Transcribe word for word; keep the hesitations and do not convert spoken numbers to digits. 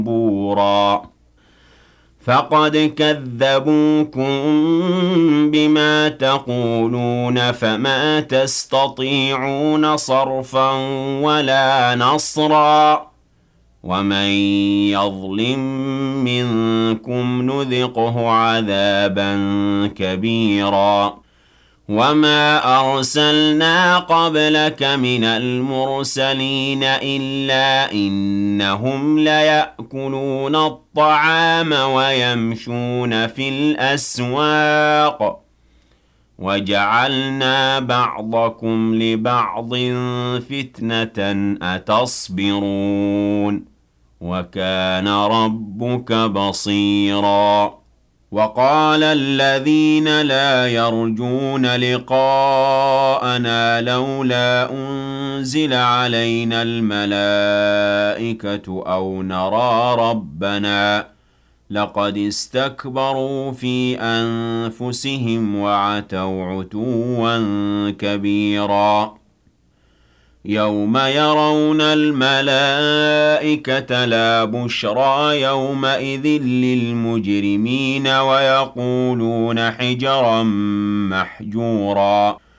بورا فقد كذبوكم بما تقولون فما تستطيعون صرفا ولا نصرا ومن يظلم منكم نذقه عذابا كبيرا وما أرسلنا قبلك من المرسلين إلا إنهم ليأكلون الطعام ويمشون في الأسواق وجعلنا بعضكم لبعض فتنة أتصبرون وكان ربك بصيراً وقال الذين لا يرجون لقاءنا لولا أنزل علينا الملائكة أو نرى ربنا لقد استكبروا في أنفسهم وعتوا عتوا كبيرا يوم يرون الملائكة لا بشرى يومئذ للمجرمين ويقولون حجرا محجورا